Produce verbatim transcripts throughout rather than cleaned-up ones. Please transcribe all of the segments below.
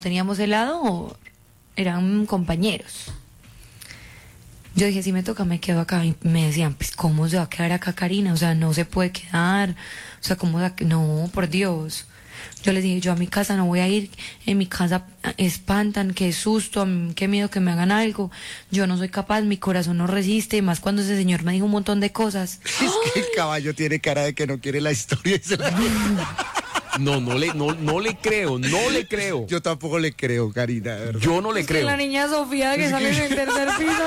teníamos helado o eran compañeros. Yo dije, si me toca, me quedo acá. Y me decían, pues, ¿cómo se va a quedar acá, Karina? O sea, no se puede quedar. O sea, ¿cómo da? No, por Dios. Yo les dije, yo a mi casa no voy a ir. En mi casa espantan, qué susto, qué miedo que me hagan algo. Yo no soy capaz, mi corazón no resiste. Más cuando ese señor me dijo un montón de cosas. Es que el caballo tiene cara de que no quiere la historia y se la... No, no le, no, no le creo, no le creo. Yo tampoco le creo, Karina, de verdad. Yo no le Es creo. que la niña Sofía que Es sale que- en el tercer piso,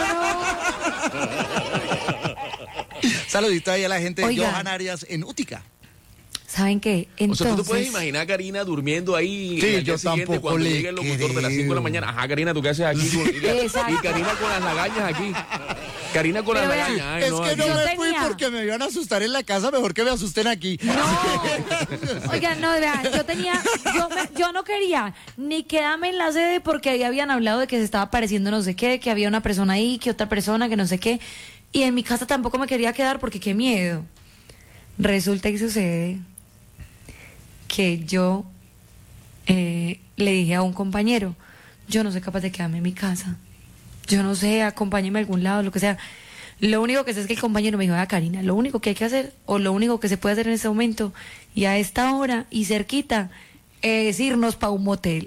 no. Saludito ahí a la gente de Oigan. Johan Arias en Útica. ¿Saben qué? O Entonces, sea, tú te puedes imaginar a Karina durmiendo ahí Sí, y al yo día siguiente tampoco cuando le llegue el locutor de las creo. cinco de la mañana. Ajá, Karina, ¿tú qué haces aquí? Con- y, Exacto. y Karina con las lagañas aquí. Karina con Pero las vean, lagañas. Ay, Es no, que aquí. no Yo me fui tenía- porque me iban a asustar en la casa, mejor que me asusten aquí. No, oigan, no, vean, yo tenía, yo, me- yo no quería ni quedarme en la sede porque ahí habían hablado de que se estaba apareciendo no sé qué, que había una persona ahí, que otra persona, que no sé qué, y en mi casa tampoco me quería quedar porque qué miedo. Resulta que sucede que yo eh, le dije a un compañero, yo no soy capaz de quedarme en mi casa, yo no sé, acompáñeme a algún lado, lo que sea. Lo único que sé es que el compañero me dijo, ah, Karina, lo único que hay que hacer, o lo único que se puede hacer en este momento, y a esta hora, y cerquita, es irnos para un motel.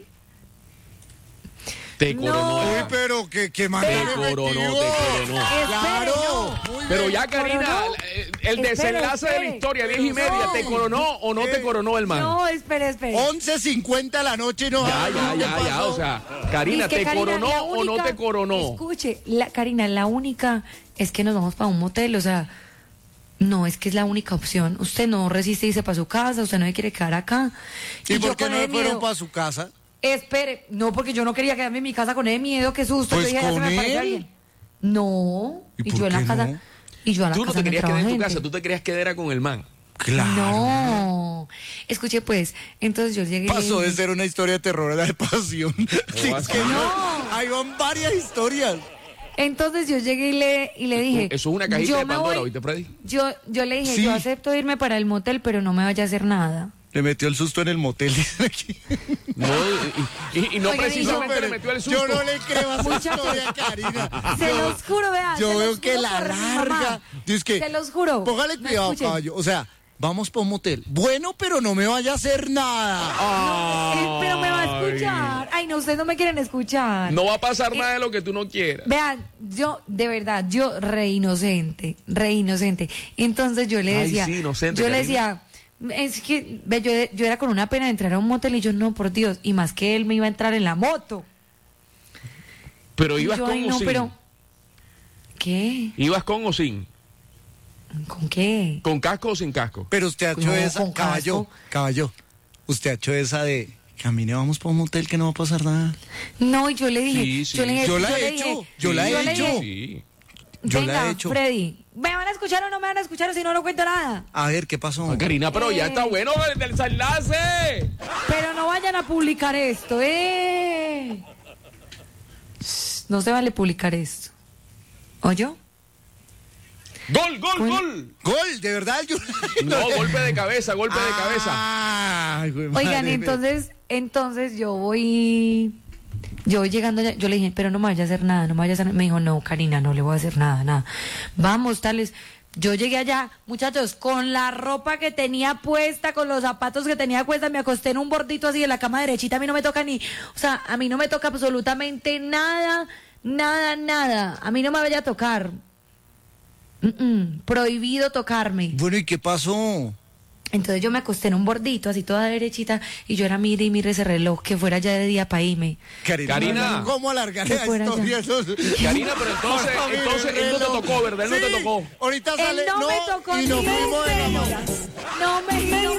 Te No. coronó. Uy, pero que, que Te manera coronó, metió. te coronó. Claro. Muy Pero bien. ya, Karina, ¿Coronó? eh, el Espere, desenlace de la espere. historia, diez y media, No. ¿te coronó o no te coronó el man? No, espere, espere. once cincuenta de la noche y no Ya, sabe ya, qué ya, ya, pasó. o sea, Karina, Es que, ¿te Karina, coronó la o no única- te coronó? Escuche, la, Karina, la única es que nos vamos para un motel, o sea, no, es que es la única opción. Usted no resiste irse para su casa, usted no se quiere quedar acá. ¿Y yo por qué con no ese fueron miedo- para su casa? Espere, no, porque yo no quería quedarme en mi casa con ese miedo, qué susto. Pues yo dije, ya se con me aparece él. alguien. No, ¿Y y, por yo en la qué casa, no? y yo a la Tú no casa te querías me quedar en tu entraba casa, gente. tú te querías quedar era con el man. Claro. No, escuche pues, entonces yo llegué y le Pasó de dije, ser una historia de terror a la de pasión. Sí, es que no. Ahí van varias historias. entonces yo llegué y le, y le dije, Eso es una cajita yo de me Pandora, voy- ¿oíste, Freddy? Yo, yo le dije, Sí. yo acepto irme para el motel, pero no me vaya a hacer nada. Le metió el susto en el motel. dicen aquí. No, y, y- y no Oigan, precisamente No, le pero metió el susto. yo no le creo a esa Muchachos, historia, Karina. Se Yo- los juro, vean. Yo se veo los que juro la por mi larga. mamá. Dice que, Se los juro. Póngale No, cuidado, escuchen. caballo. O sea, vamos para un motel. Bueno, pero no me vaya a hacer nada. Eh, pero me va a escuchar. Ay, no, ustedes no me quieren escuchar. No va a pasar Eh, nada de lo que tú no quieras. Vean, yo, de verdad, yo re inocente, re inocente. Entonces yo le Ay, decía, sí, inocente, yo le Karina. decía, es que ve, yo, yo era con una pena de entrar a un motel y yo, no, por Dios, y más que él me iba a entrar en la moto. Pero Y ibas yo, con ay, o no, sin. pero, ¿qué? ¿Ibas con o sin? ¿Con qué? ¿Con casco o sin casco? Pero usted ha hecho No, esa, con caballo, casco. caballo. Usted ha hecho esa de, camine, vamos para un motel que no va a pasar nada. No, y yo le dije, Sí, sí. yo le dije, Yo la yo he le hecho, dije, yo la he le hecho. dije, Sí. Yo la venga, he hecho. Freddy, ¿me van a escuchar o no me van a escuchar o si no, no cuento nada? A ver, ¿qué pasó? Ah, Karina, pero ya Eh. está bueno el desenlace. Pero no vayan a publicar esto, ¿eh? No se vale publicar esto. ¿Oyó? Gol, gol, Gol. gol. Gol, de verdad. Yo... No, golpe de cabeza, golpe de cabeza. Ay, güey, Oigan, madre. entonces, entonces yo voy, yo voy llegando allá, yo le dije, pero no me vaya a hacer nada, no me vaya a hacer nada. Me dijo, no, Karina, no le voy a hacer nada, nada. Vamos, tales. Yo llegué allá, muchachos, con la ropa que tenía puesta, con los zapatos que tenía puesta, me acosté en un bordito así de la cama derechita, a mí no me toca ni, o sea, a mí no me toca absolutamente nada, nada, nada. A mí no me vaya a tocar. Mm, mm, prohibido tocarme. Bueno, ¿y qué pasó? Entonces yo me acosté en un bordito, así toda derechita, y yo era mire y mire ese reloj, que fuera ya de día para irme. Karina, Karina. ¿cómo alargar Que la fuera historia? Karina, pero entonces, Mire, entonces él no te reloj. tocó, ¿verdad? Él no te Sí, tocó. Ahorita Él sale. no, me tocó y nos ni fuimos de la mano. No me, no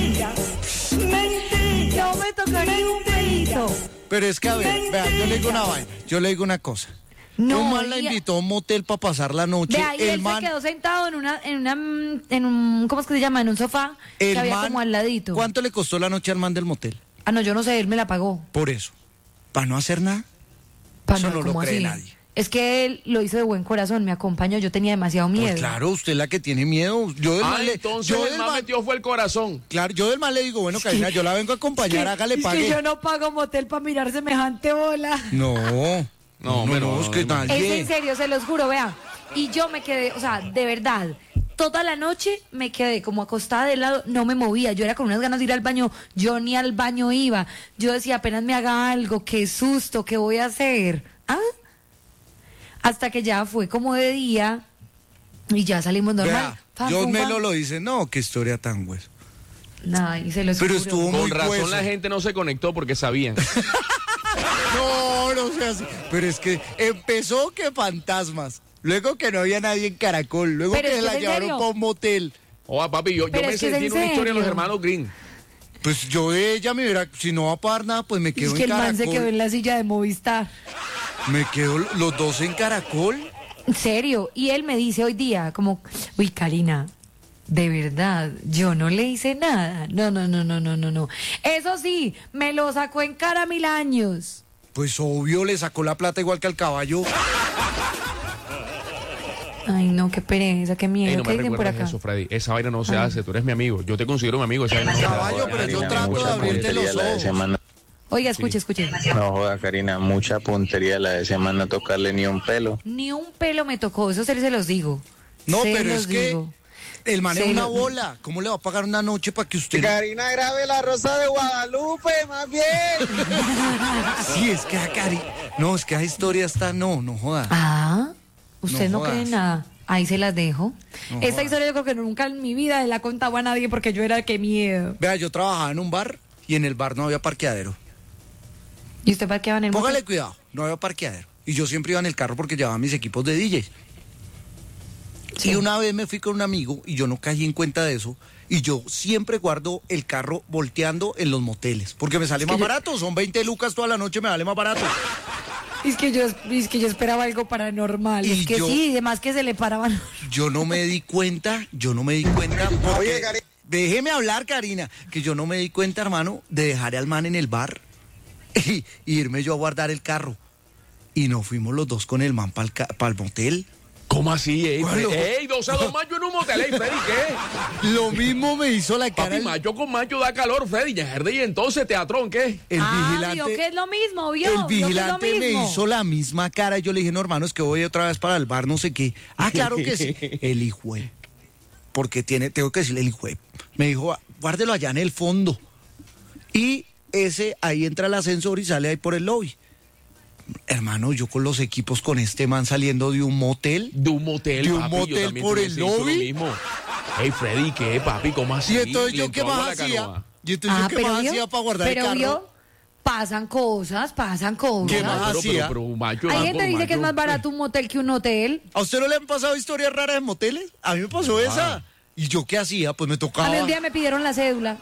me, no me tocó ni un pelito. Pero es que, a ver, vea, yo le digo una vaina. Yo le digo una cosa. No, un man la y- invitó a un motel para pasar la noche. De ahí el él man, se quedó sentado en una, en una, en un, ¿cómo es que se llama? En un sofá el que había man- como al ladito. ¿Cuánto le costó la noche al man del motel? Ah, no, yo no sé, él me la pagó. Por eso. ¿Para no hacer nada? Pa, Eso no lo ¿cómo cree así? nadie. Es que él lo hizo de buen corazón, me acompañó, yo tenía demasiado miedo. Pues claro, usted es la que tiene miedo. Yo del Ah, mal le- entonces yo el del más mal- metió fue el corazón. Claro, yo del mal le digo, bueno, Karina, yo la vengo a acompañar, hágale, es pague. que yo no pago motel para mirar semejante bola. No, No, no, hombre, no, no, es que no, nadie. Es en serio, se los juro, vea. Y yo me quedé, o sea, de verdad, toda la noche me quedé como acostada de lado, no me movía. Yo era con unas ganas de ir al baño, yo ni al baño iba. Yo decía, apenas me haga algo, qué susto, ¿qué voy a hacer? ¿Ah? Hasta que ya fue como de día y ya salimos normal. Vea, Fam, John fum, Melo fam. lo dice, no, qué historia tan hueso. Ay, se los Pero juro. estuvo Con muy razón hueso. la gente no se conectó porque sabían. No, no sea así. Pero es que empezó que fantasmas, luego que no había nadie en Caracol, luego Pero que es que la es en llevaron serio. para un motel. Oh, papi, yo, yo Pero me es que es sentí en en una historia de los serio. hermanos Green. Pues yo de ella me hubiera, si no va a pagar nada, pues me quedo Es que en el man Caracol. se quedó en la silla de Movistar. Me quedo los dos en Caracol. En serio. Y él me dice hoy día, como, uy, Karina, de verdad, yo no le hice nada. No, no, no, no, no, no, no. Eso sí, me lo sacó en cara mil años. Pues obvio, le sacó la plata igual que al caballo. Ay, no, qué pereza, qué miedo. Ey, no ¿Qué me dicen por recuerdes acá? eso, Freddy. Esa vaina no se Ay. hace. Tú eres mi amigo. Yo te considero mi amigo. Esa vaina no se Caballo, hace. pero yo Karina, trato de mucha abrirte los puntería la de ojos. semana. Oiga, escuche, escuche. No joda, Karina, mucha puntería la de semana, no tocarle ni un pelo. Ni un pelo me tocó, eso se se los digo. No, Se pero los es que digo. el man es Se una lo- bola. ¿Cómo le va a pagar una noche para que usted... Karina grabe la Rosa de Guadalupe, más bien. Sí, es que a Cari... No, es que a historia está... No, no joda. Ah, usted No no, cree jodas. nada. Ahí se las dejo. No Esta jodas. historia yo creo que nunca en mi vida la contaba a nadie porque yo era que miedo. Vea, yo trabajaba en un bar y en el bar no había parqueadero. ¿Y usted parqueaba en el Póngale motel? cuidado, no había parqueadero. Y yo siempre iba en el carro porque llevaba mis equipos de D Js. Sí. Y una vez me fui con un amigo y yo no caí en cuenta de eso. Y yo siempre guardo el carro volteando en los moteles. Porque me sale que más yo- barato. Son veinte lucas toda la noche, me vale más barato. Es que yo, es que yo esperaba algo paranormal. Y es que yo- sí, además que se le paraban. Yo no me di cuenta, yo no me di cuenta. Porque, Oye, Cari- déjeme hablar, Karina, que yo no me di cuenta, hermano, de dejar al man en el bar y, y irme yo a guardar el carro. Y nos fuimos los dos con el man para el motel. ¿Cómo así, ey? Bueno. Ey, dos a dos mayo en un motel, ey, Freddy, ¿qué? Lo mismo me hizo la cara Papi, el, mayo con mayo da calor, Freddy. Ya y entonces, teatrón, ¿qué? el ah, vigilante. vio que es lo mismo, vio. El vio que es lo vigilante me mismo. hizo la misma cara y yo le dije, no, hermano, es que voy otra vez para el bar, no sé qué. Ah, claro que sí. El hijo de- porque tiene, tengo que decirle el hijo de- me dijo, guárdelo allá en el fondo. Y ese, ahí entra el ascensor y sale ahí por el lobby. Hermano, yo con los equipos con este man saliendo de un motel. De un motel, ¿De un papi, yo motel también por tuviese el hecho lo lobby? mismo. Ey, Freddy, ¿qué, papi? ¿Cómo así? Y entonces Le yo entró qué agua a más la hacía. canoa. Y entonces yo qué más vio, hacía para guardar pero el carro. vio, pasan cosas, pasan cosas. ¿Qué más pero, hacía? pero, pero, macho, Hay va gente con que dice que es macho. más barato un motel que un hotel. ¿A usted no le han pasado historias raras en moteles? A mí me pasó esa. ¿Y yo qué hacía? Pues me tocaba. A mí un día me pidieron la cédula.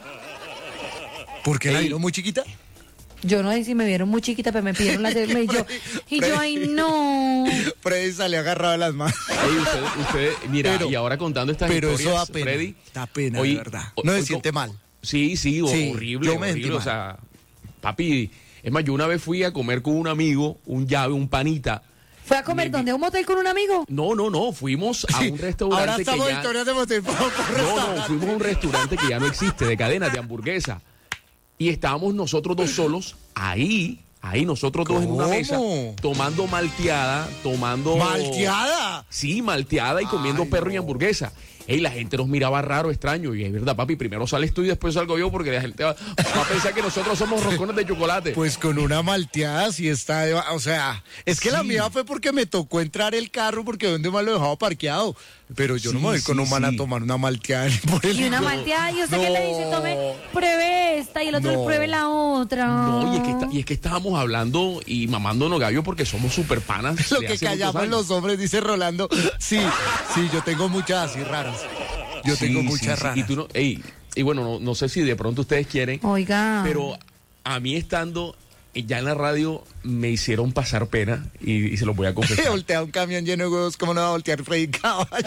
¿Por qué la Ey. vieron muy chiquita? Yo no sé si me vieron muy chiquita, pero me pidieron la cédula y yo, y yo, ay, no. Freddy salió agarrado de las manos. Ey, usted, usted, mira, Pero- y ahora contando estas pero eso historias, da pena, Freddy. da pena, hoy- de verdad. hoy- No se hoy- siente mal. Sí, sí, Sí, horrible, yo me sentí horrible. O mal. sea, papi, es más, yo una vez fui a comer con un amigo, un llave, un panita. ¿Fue a comer Me- donde? ¿A un motel con un amigo? No, no, no, fuimos a Sí, un restaurante ahora que estamos ya... en historias de motel. por- por No, no, restaurante. fuimos a un restaurante que ya no existe, de cadenas, de hamburguesa. Y estábamos nosotros dos solos ahí, ahí nosotros dos en una ¿Cómo? mesa, tomando malteada, tomando... ¡Malteada! Sí, malteada y comiendo Ay, perro y no. hamburguesa. Ey, la gente nos miraba raro, extraño. Y es verdad, papi, primero sales tú y después salgo yo porque la gente va, va a pensar que nosotros somos roscones de chocolate. Pues con una malteada sí está, de- o sea, es que la Sí. mía fue porque me tocó entrar el carro porque donde más lo dejaba parqueado. Pero yo no Sí, me voy con sí, un man a sí. tomar una malteada por el Y una no. malteada, y usted que le dice, tome, pruebe esta, y el otro No. pruebe la otra. No, y es, que está- y es que estábamos hablando y mamándonos gallo porque somos super panas. Lo de que hace muchos callamos años. los hombres, dice Rolando. Sí, sí, yo tengo muchas así raras. Yo Sí, tengo sí, muchas sí. raras. Y, tú no, ey, y bueno, no, no sé si de pronto ustedes quieren, Oiga. pero a mí estando ya en la radio me hicieron pasar pena y, y se los voy a confesar. Voltea un camión lleno de huevos, ¿cómo no va a voltear Freddy Caballo?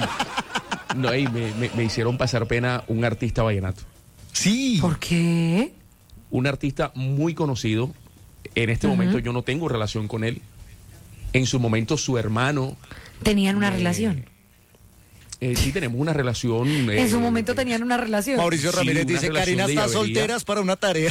No, ey, me, me- me hicieron pasar pena un artista vallenato. Sí. ¿Por qué? Un artista muy conocido. En este momento yo no tengo relación con él. En su momento su hermano... Tenían una eh, relación. Eh, sí, tenemos una relación... eh, En su momento tenían una relación. Mauricio Sí, Ramírez una dice, relación Karina de está llavería. soltera, es para una tarea.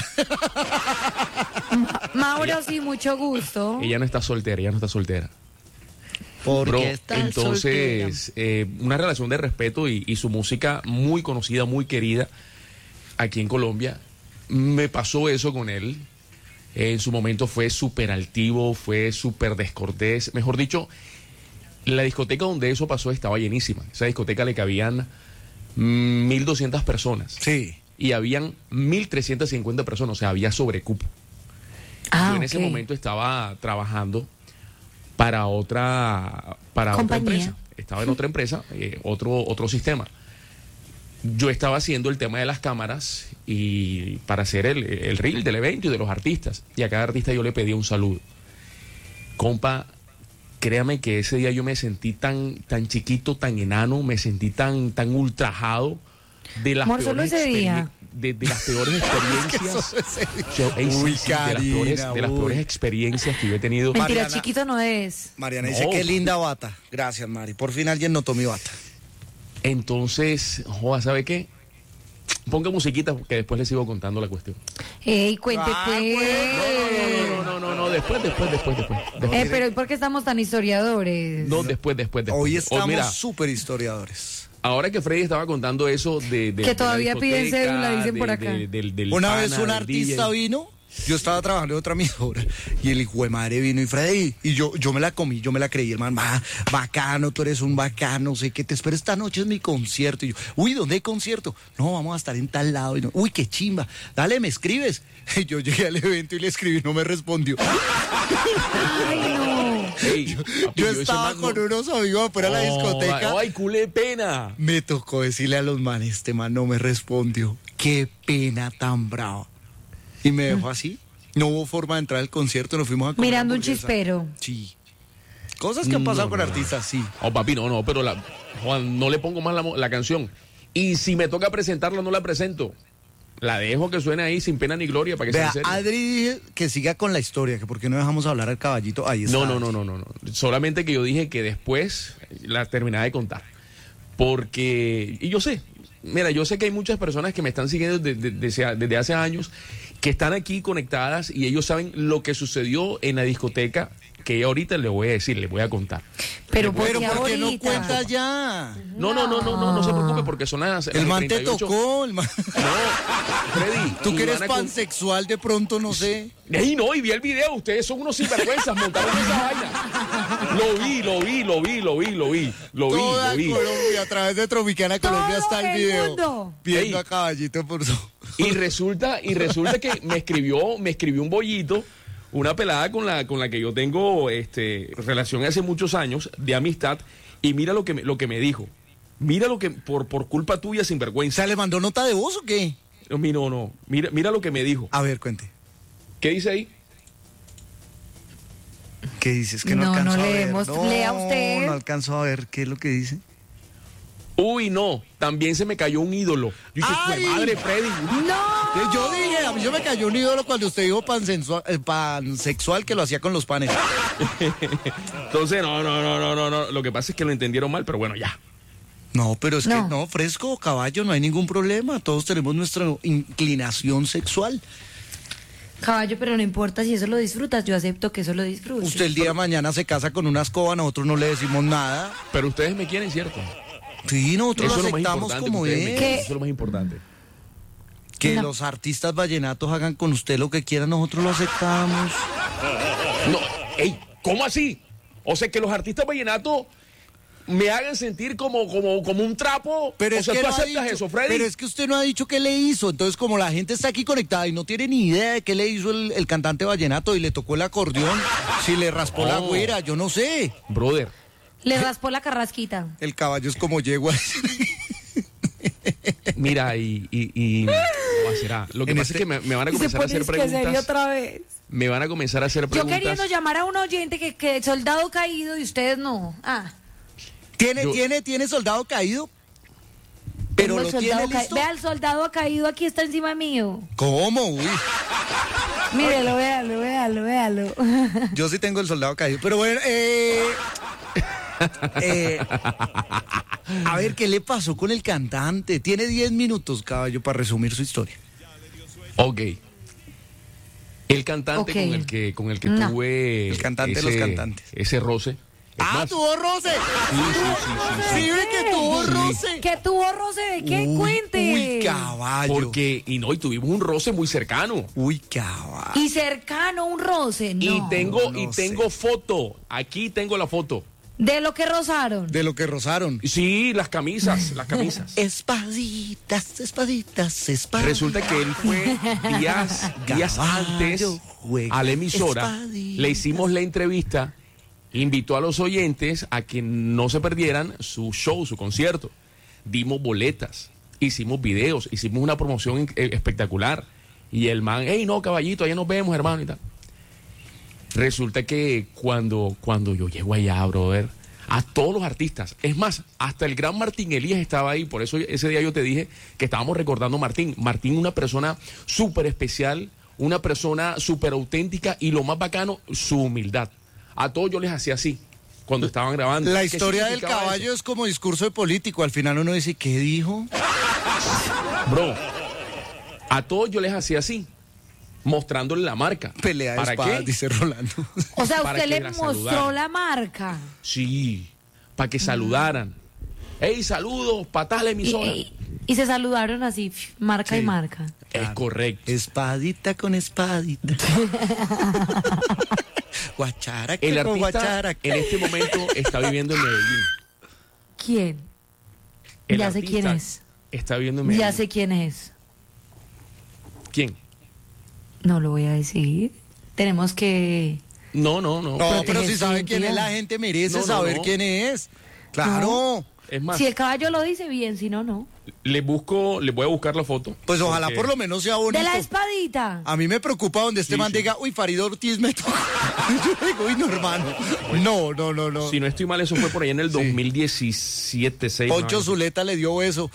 Mauro, sí, mucho gusto. Ella no está soltera, ella no está soltera. Porque Bro, está entonces, eh, una relación de respeto y, y su música muy conocida, muy querida aquí en Colombia. Me pasó eso con él. Eh, en su momento fue súper altivo, fue súper descortés. Mejor dicho, la discoteca donde eso pasó estaba llenísima. Esa discoteca le cabían mil doscientas personas. Sí. Y habían mil trescientas cincuenta personas, o sea, había sobrecupo. Ah, Yo en ok. ese momento estaba trabajando para otra para otra Compañía. empresa. Estaba en otra empresa, eh, otro otro sistema. Yo estaba haciendo el tema de las cámaras y para hacer el, el reel del evento y de los artistas. Y a cada artista yo le pedía un saludo. Compa, créame que ese día yo me sentí tan tan chiquito, tan enano, me sentí tan tan ultrajado de las Amor, solo peores ese día. experien- de, de las peores experiencias. Yo, ey, sí, Uy, sí, de las peores, Karina, de las uy. peores experiencias que yo he tenido. Mentira, Mariana. chiquito no es. Mariana No. dice, qué linda bata. Gracias, Mari. Por fin alguien notó mi bata. Entonces, joda, ¿sabe qué? Ponga musiquita que después les sigo contando la cuestión. Ey, cuente Ah, pues. No, no, no, no, después, después, después, después. después. Eh, pero ¿y por qué estamos tan historiadores? No, después, después, después. Hoy Oh, estamos mira, súper historiadores. ahora que Freddy estaba contando eso de... de Que de todavía la piden discoteca, cédula, dicen de- por acá. de- del- del Una pana, vez un del artista D J. vino, yo estaba trabajando en otra emisora, y el hijo de madre vino y Freddy, y yo, yo me la comí, yo me la creí, hermano, "Ah, bacano, tú eres un bacano, sé que te espero esta noche es mi concierto". Y yo, uy, ¿dónde hay concierto? No, vamos a estar en tal lado. Y no, uy, qué chimba, dale, me escribes. Y yo llegué al evento y le escribí, no me respondió. Ay, no. Ey, papi, Yo ese estaba man con no- unos amigos afuera de la Oh, discoteca. Ay, culé pena. Me tocó decirle a los manes, este man no me respondió. Qué pena tan brava. Y me dejó así. No hubo forma de entrar al concierto, nos fuimos a comer Mirando un hamburguesa. chispero. Sí. Cosas que han No, pasado no, con no. artistas, sí. Oh, papi, no, no, pero la, Juan, no le pongo más la, mo- la canción. Y si me toca presentarla, no la presento. La dejo que suene ahí sin pena ni gloria para que Vea, sea en serio. Adri dije que siga con la historia, que por qué no dejamos hablar al caballito. Ahí está. No, no, no, no, no, no. Solamente que yo dije que después la terminaba de contar. Porque, y yo sé, mira, yo sé que hay muchas personas que me están siguiendo de- de- desde, desde hace años, que están aquí conectadas y ellos saben lo que sucedió en la discoteca, que ahorita les voy a decir, les voy a contar. Pero, Pero ¿por qué ¿por qué no ahorita? cuentas ya? No, no, no, no, no, no se preocupe porque son las, El las man te treinta y ocho. tocó, el man. No, Freddy. Tú y que eres van a con- pansexual de pronto, no sé. Ey, no, y vi el video, ustedes son unos sinvergüenzas, montaron esa vaina. Lo vi, lo vi, lo vi, lo vi, lo vi, lo vi, Toda lo vi. Colombia, a través de Tropicana Colombia Todo está el el video. mundo. Viendo Ey. a caballito por su... Y resulta, y resulta que me escribió, me escribió un bollito, una pelada con la, con la que yo tengo este, relación hace muchos años de amistad, y mira lo que me, lo que me dijo. Mira lo que, por, por culpa tuya, O sinvergüenza. sea, ¿le mandó nota de voz o qué? No, no, no. Mira, mira lo que me dijo. A ver, cuente. ¿Qué dice ahí? ¿Qué dices? Que no, No, alcanzo no a ver. leemos. Lea usted. No alcanzo a ver qué es lo que dice. Uy, no, también se me cayó un ídolo. Yo dije, ¡Ay! "Jue madre, Freddy. No. Yo dije, a mí yo me cayó un ídolo cuando usted dijo pansexual, eh, pansexual que lo hacía con los panes. Entonces, no, no, no, no, no, no. Lo que pasa es que lo entendieron mal, pero bueno, ya. No, pero es No. que no, fresco, caballo, no hay ningún problema. Todos tenemos nuestra inclinación sexual. Caballo, pero no importa si eso lo disfrutas, yo acepto que eso lo disfrutes. Usted el día de mañana se casa con una escoba, nosotros no le decimos nada. Pero ustedes me quieren, ¿cierto? Sí, nosotros Eso es lo lo más aceptamos importante. como que ustedes me es. quieren, ¿Qué? Eso es lo más importante. Que No. los artistas vallenatos hagan con usted lo que quieran, nosotros lo aceptamos. No, ey, ¿cómo así? O sea, que los artistas vallenatos me hagan sentir como, como, como un trapo. Pero o es sea, que ¿tú no ha aceptas dicho- eso, Freddy? Pero es que usted no ha dicho qué le hizo. Entonces, como la gente está aquí conectada y no tiene ni idea de qué le hizo el, el cantante vallenato y le tocó el acordeón, si le raspó la Oh. güera, yo no sé. Brother, Le raspó la carrasquita. El caballo es como yegua. mira, y... y, y ¿cómo será? Lo que En pasa este- es que me, me van a Y se comenzar a pone hacer es que serio preguntas. otra vez. Me van a comenzar a hacer Yo preguntas. queriendo llamar a un oyente que, que soldado caído y ustedes no. Ah. ¿Tiene, Yo- tiene, tiene soldado caído? Pero tengo el ¿lo tiene soldado caído. listo? Vea, el soldado ha caído aquí, está encima mío. ¿Cómo? Uy, Mírelo, véalo, véalo, véalo. yo sí tengo el soldado caído. Pero bueno, eh, eh, a ver, ¿qué le pasó con el cantante? Tiene diez minutos, caballo, para resumir su historia. Ok. El cantante Ok. con el que, con el que No. tuve. El cantante de los cantantes. Ese roce. Es ¡Ah, más, tuvo roce! Sí, sí, sí, sí, Sí, ve que tuvo Sí. roce. ¿Qué tuvo roce de qué? Uy, Cuente. Uy, caballo. Porque, y no, y tuvimos un roce muy cercano. Uy, caballo. Y cercano, un roce. No. y tengo, no y sé. tengo foto. Aquí tengo la foto. De lo que rozaron. De lo que rozaron. Sí, las camisas, las camisas. Espaditas, espaditas, espaditas. Resulta que él fue días, días Caballo antes juega a la emisora, espaditas. le hicimos la entrevista, invitó a los oyentes a que no se perdieran su show, su concierto. Dimos boletas, hicimos videos, hicimos una promoción eh, espectacular. Y el man, hey, no, caballito, allá nos vemos, hermano, y tal. Resulta que cuando, cuando yo llego allá, brother, a todos los artistas, es más, hasta el gran Martín Elías estaba ahí, por eso ese día yo te dije que estábamos recordando a Martín. Martín, una persona súper especial, una persona súper auténtica y lo más bacano, su humildad. A todos yo les hacía así, cuando estaban grabando. La ¿Qué historia del significaba caballo eso? es como discurso de político. Al final uno dice, ¿qué dijo? Bro, a todos yo les hacía así, mostrándole la marca. Pelea de ¿Para espadas, qué? dice Rolando. O sea, para usted que le la mostró saludaran. la marca. Sí, para que saludaran. Hey, saludos, patas la Y, emisora. y- y se saludaron así, marca y Sí. marca. Es correcto. Espadita con espadita. Guachara El con artista guachara. en este momento está viviendo en Medellín. ¿Quién? El Ya sé artista quién es. Está viviendo en Medellín. Ya sé quién es. ¿Quién? No lo voy a decir. Tenemos que... No, no, no. No, pero proteger si su sabe quién es, identidad. la gente merece No, no, saber no. quién es. Claro. Es más, Si el caballo lo dice bien, si no, no. le busco, le voy a buscar la foto. Pues ojalá porque por lo menos sea bonito. De la espadita. A mí me preocupa donde este Sí, man sí. diga, uy, Farid Ortiz me tocó. Yo digo, uy, no, hermano. No, no, no, no. Si no estoy mal, eso fue por ahí en el dos mil diecisiete, seis. Poncho Zuleta le dio beso.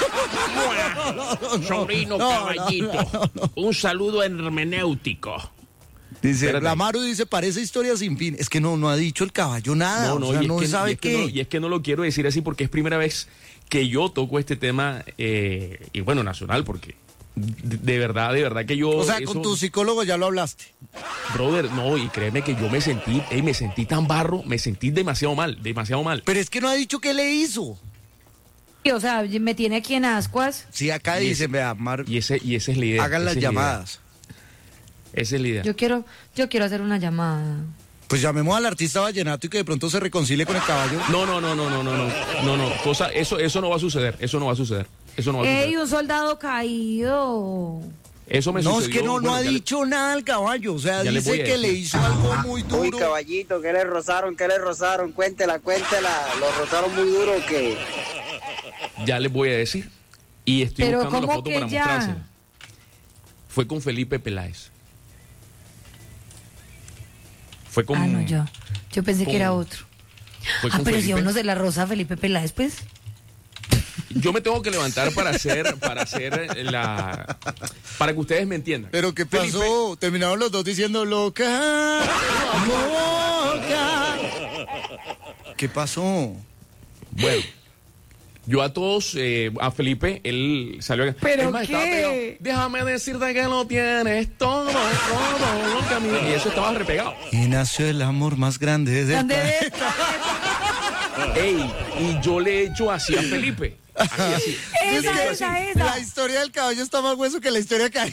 Sobrino No, no, caballito. Un saludo hermenéutico. Dice, Espérate. la Maru dice, parece historia sin fin. Es que no, no ha dicho el caballo nada. No, no, o sea, y, es no que, sabe y es que qué. no, y es que no lo quiero decir así porque es primera vez que yo toco este tema, eh, y bueno, nacional, porque de, de verdad, de verdad que yo... O sea, eso- con tu psicólogo ya lo hablaste. Brother, no, y créeme que yo me sentí, ey, me sentí tan barro, me sentí demasiado mal, demasiado mal. Pero es que no ha dicho qué le hizo. Y, o sea, me tiene aquí en ascuas. Sí, acá Y dice, ese- vea, Mar, Y, ese, y esa es la idea. hagan las esa es la idea, llamadas. Esa es la idea. Yo quiero, yo quiero hacer una llamada. Pues llamemos al artista vallenato y que de pronto se reconcilie con el caballo. No, no, no, no, no, no, no, no, no, cosa, eso, eso no va a suceder, eso no va a suceder, eso no va a ¡Ey, suceder. un soldado caído! Eso me No, es sucedió, que no, no bueno, ha ya le- dicho nada al caballo. O sea, ya le voy dice a que le decir. hizo algo muy Uy, duro. caballito, ¿qué le rozaron? ¿Qué le rozaron? Cuéntela, cuéntela. ¿Lo rozaron muy duro o qué? Ya les voy a decir. Y estoy Pero buscando la ¿cómo foto que para ya? mostrársela. Fue con Felipe Peláez. Fue con. Ah, no, yo. Yo pensé con- que era otro. Fue Ah, con pero si a Felipe. uno se la rosa Felipe Peláez, pues. Yo me tengo que levantar para hacer, para hacer la. Para que ustedes me entiendan. Pero ¿qué Felipe- pasó? Terminaron los dos diciendo loca, loca. ¿Qué pasó? Bueno, yo a todos, eh, a Felipe, él salió. ¿Pero Es más, estaba qué? pegado. Déjame decirte que lo tienes todo, todo lo que a mí. Y eso estaba repegado. Y nació el amor más grande del ¿Dónde planeta. ves? Ey, y yo le he hecho así a Felipe. Así, así. Es Esa, que esa, La esa. historia del caballo está más hueso que la historia caída.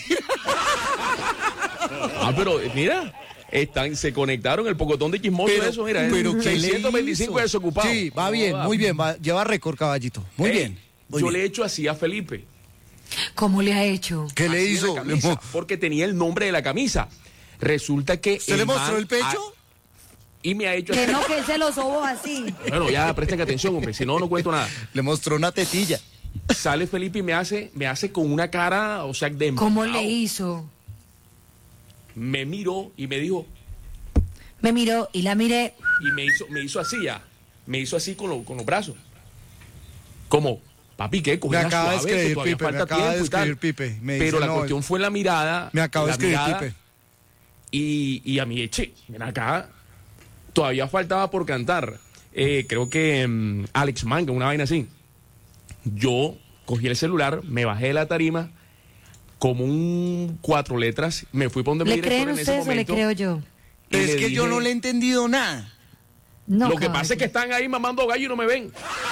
Ah, pero eh, mira, están, se conectaron el pocotón de chismoso de eso, mira. pero eh, ¿qué le seiscientos veinticinco hizo? desocupados. Sí, va bien, Joda. muy bien. va- lleva récord, caballito. Muy Ey, bien. muy yo bien. le he hecho así a Felipe. ¿Cómo le ha hecho? ¿Qué le Así en hizo? la Le camisa, mo- porque tenía el nombre de la camisa. Resulta que. ¿Se le man mostró el pecho? ha- y me ha hecho Que así. no, que él se lo sobó así. Bueno, ya presten atención, hombre, si no, no cuento nada. Le mostró una tetilla. Sale Felipe y me hace, me hace con una cara, o sea, de ¿Cómo emputado. le hizo? Me miró y me dijo, Me miró y la miré. y me hizo, me hizo así ya. Me hizo así con, lo- con los brazos. Como, Papi, ¿qué? Me Cógela acaba de suave, que escribir todavía Pipe, me falta acaba de tiempo y tal. escribir Pipe. Me Pero dice, la no, cuestión fue la mirada. Me acaba de la escribir mirada, Pipe. Y, y a mí, che, ven acá, todavía faltaba por cantar. Eh, creo que um, Alex Manga, una vaina así. Yo cogí el celular, me bajé de la tarima, como un cuatro letras, me fui por donde mi ¿Le director creen en ese ustedes o le momento. creo yo? y Es le que yo dije, no le he entendido nada. No, lo que caballo. pasa es que están ahí mamando gallo y no me ven.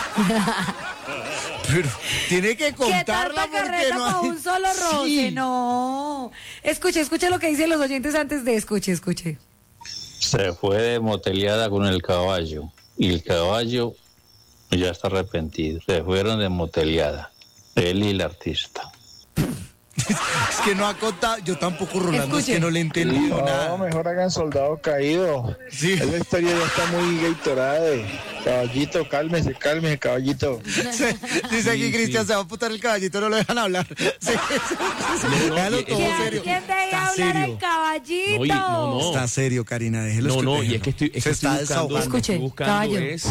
Pero tiene que ¿Qué contarla tanta porque carreta no para hay- un solo roce? Sí. No. Escuche, escuche lo que dicen los oyentes antes de escuche, escuche. Se fue de moteleada con el caballo y el caballo ya está arrepentido. Se fueron de moteleada, él y el artista. Es que no ha contado. Yo tampoco, Rolando, es Escuche. que no le he entendido No, nada. mejor hagan soldado caído. Sí. La historia ya está muy Gatorade. Caballito, cálmese, cálmese, caballito. Dice aquí Sí, Cristian, sí. se va a putar el caballito, no lo dejan hablar. Sí, sí, sí. no, Déjalo y- todo ¿Quién, serio. ¿quién deja Está hablar serio. el caballito? No, y- no, no. Está serio, Karina, déjelo No, no, escuchar. y es que estoy, es Se que estoy está buscando, desahogando. Escuche, estoy buscando caballo. es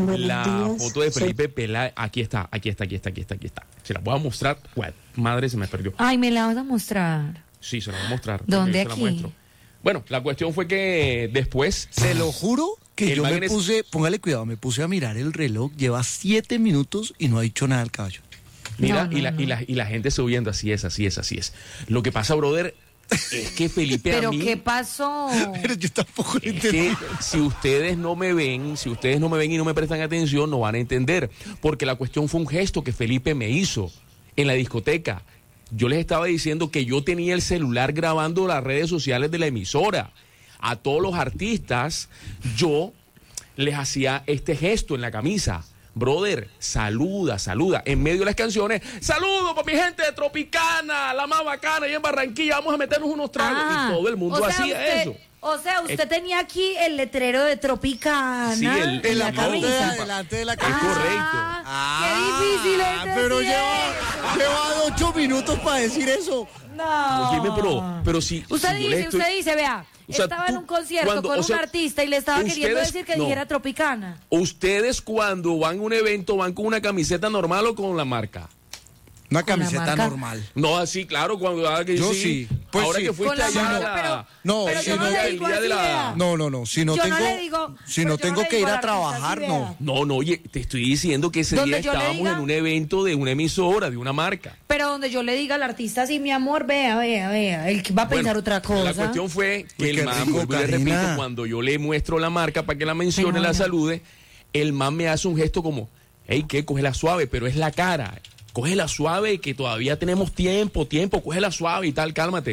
la foto de Felipe Peláez. Aquí está, aquí está, aquí está, aquí está, aquí está. Se la voy a mostrar. Bueno, madre, se me perdió. Ay, me la vas a mostrar. Sí, se la voy a mostrar. ¿Dónde Ok, se la aquí? muestro. Bueno, la cuestión fue que después... Se lo juro que El yo man me en es- puse, póngale cuidado, me puse a mirar el reloj, lleva siete minutos y no ha dicho nada el caballo. Mira, No, no, y, la, no. y, la, y la gente subiendo, así es, así es, así es. Lo que pasa, brother, es que Felipe a ¿Pero mí... qué pasó? Pero yo tampoco le Es entendí. que si ustedes no me ven, si ustedes no me ven y no me prestan atención, no van a entender. Porque la cuestión fue un gesto que Felipe me hizo en la discoteca. Yo les estaba diciendo que yo tenía el celular grabando las redes sociales de la emisora. A todos los artistas, yo les hacía este gesto en la camisa. Brother, saluda, saluda. En medio de las canciones, saludo para mi gente de Tropicana, la más bacana, y en Barranquilla vamos a meternos unos tragos. Ah, y todo el mundo o sea, hacía usted- eso. O sea, usted tenía aquí el letrero de Tropicana Sí, el- En la No, parte de disculpa. adelante de la Es camisa. correcto. Qué difícil es decir pero eso. lleva, lleva ocho minutos para decir eso. No. Oye, pero, pero si. Usted si yo le dice, estoy- usted dice, vea, O sea, estaba tú, en un concierto cuando- con o un sea, artista y le estaba queriendo ustedes- decir que no. dijera Tropicana. Ustedes cuando van a un evento van con una camiseta normal o con la marca. Una Con la camiseta marca. normal. No, así, claro, cuando ah, que Yo sí. Pues ahora sí. que fuiste Con la allá a marca, la- pero- No, pero si yo no no le el digo día de así, la- vea. No, no, no. Si no Yo no tengo, le digo- si pero no yo no tengo le que digo ir al a artista, trabajar, sí, no. vea. No, no, oye, te estoy diciendo que ese Donde día yo le estábamos diga- en un evento de una emisora, de una marca. Pero donde yo le diga al artista, sí, mi amor, vea, vea, vea. Él va a pensar Bueno, otra cosa. La cuestión fue que Uy, el qué man, rico, vuelvo y le Karina. repito, cuando yo le muestro la marca para que la mencione, Venga, la venga. salude, el man me hace un gesto como, hey, ¿qué? Cógela suave, pero es la cara. Cógela suave, que todavía tenemos tiempo, tiempo, cógela suave y tal, cálmate.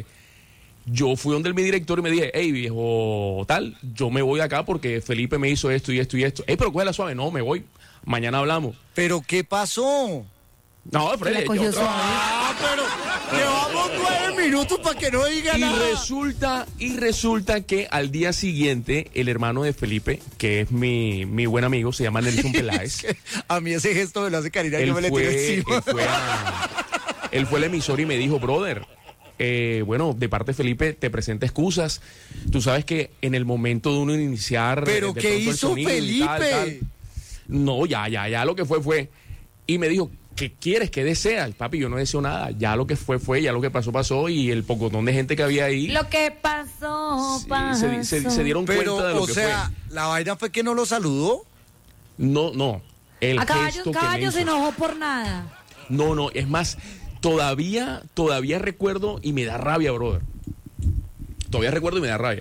Yo fui donde mi director y me dije, hey, viejo, tal, yo me voy acá porque Felipe me hizo esto y esto y esto. Hey, pero cógela suave, no, me voy. Mañana hablamos. Pero ¿qué pasó? No, la Freddy, cogió yo- suave. Ah, pero llevamos nueve minutos para que no diga Y nada. resulta, y resulta que al día siguiente, el hermano de Felipe, que es mi, mi buen amigo, se llama Nelson Peláez. A mí ese gesto me lo hace Karina y él, yo me le tiro fue, encima. él, fue a- él fue al emisor y me dijo, brother, eh, bueno, de parte de Felipe te presenta excusas. Tú sabes que en el momento de uno iniciar... ¿Pero de qué pronto el hizo sonido y tal, Felipe? tal. No, ya, ya, ya lo que fue fue. Y me dijo, ¿qué quieres? ¿Qué deseas? Papi, yo no deseo nada. Ya lo que fue fue, ya lo que pasó pasó y el pocotón de gente que había ahí... Lo que pasó, sí, pasó. se, se- se dieron Pero, cuenta de lo o que sea, la vaina fue que no lo saludó. fue. No, no. El A caballo, gesto que caballo me se hizo. enojó por nada. No, no, es más, todavía, todavía recuerdo y me da rabia, brother. Todavía recuerdo y me da rabia.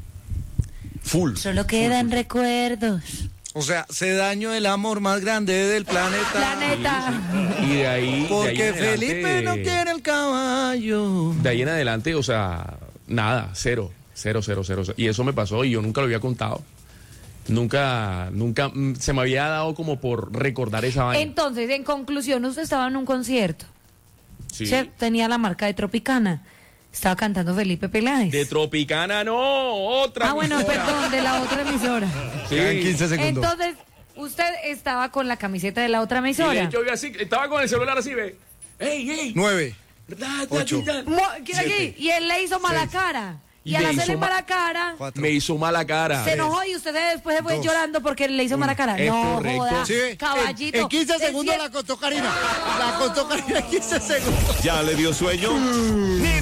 Full. Solo quedan recuerdos. O sea, se dañó el amor más grande del planeta. Planeta. Y de ahí. de ahí Porque en adelante- Felipe no quiere el caballo. De ahí en adelante, o sea, nada, cero, cero, cero, cero. cero. Y eso me pasó y yo nunca lo había contado. Nunca, nunca mm, se me había dado como por recordar esa vaina. Entonces, en conclusión, usted estaba en un concierto. Sí. ¿Cierto? Tenía la marca de Tropicana. Estaba cantando Felipe Peláez. De Tropicana, no, otra. Ah, bueno, emisora. perdón, de la otra emisora. Sí. Quedan quince segundos. Entonces, usted estaba con la camiseta de la otra Y de emisora. hecho, yo así, estaba con el celular así, ve. ¡Ey, ey! Nueve. Da, da, Ocho. da, da. Mo- ¿quién aquí? Siete. Y él le hizo mala Seis. cara. Y al me hacerle hizo ma- mala cara, Cuatro. Me hizo mala cara. se enojó y usted después se fue Dos. llorando porque le hizo mala cara. Es No, correcto. joda, Sí, en- caballito. En, quince de segundos cien- la contó Karina. La contó Karina en quince segundos. ¿Ya le dio sueño?